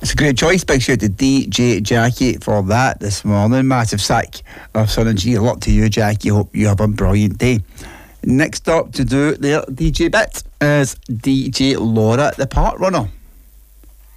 It's a great choice. Big shout to DJ Jackie for that this morning. Massive sack of Sun and G. A lot to you, Jackie. Hope you have a brilliant day. Next up to do their DJ bit is DJ Laura, the part runner.